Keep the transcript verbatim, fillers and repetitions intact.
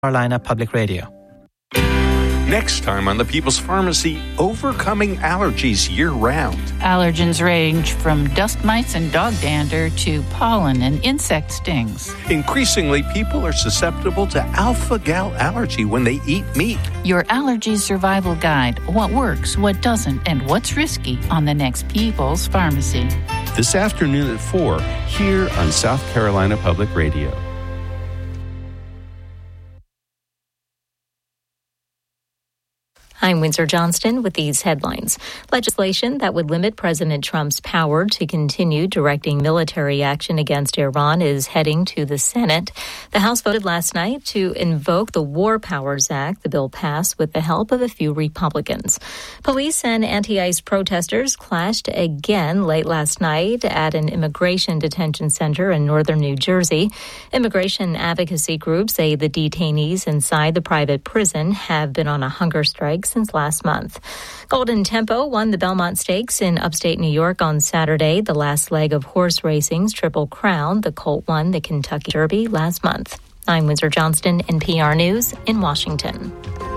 Carolina Public Radio. Next time on The People's Pharmacy, overcoming allergies year-round. Allergens range from dust mites and dog dander to pollen and insect stings. Increasingly, people are susceptible to alpha-gal allergy when they eat meat. Your allergy survival guide, what works, what doesn't, and what's risky on the next People's Pharmacy. This afternoon at four, here on South Carolina Public Radio. I'm Windsor Johnston with these headlines. Legislation that would limit President Trump's power to continue directing military action against Iran is heading to the Senate. The House voted last night to invoke the War Powers Act. The bill passed with the help of a few Republicans. Police and anti-ICE protesters clashed again late last night at an immigration detention center in northern New Jersey. Immigration advocacy groups say the detainees inside the private prison have been on a hunger strike since last month. Golden Tempo won the Belmont Stakes in upstate New York on Saturday, the last leg of horse racing's Triple Crown. The colt won the Kentucky Derby last month. I'm Windsor Johnston, N P R News in Washington.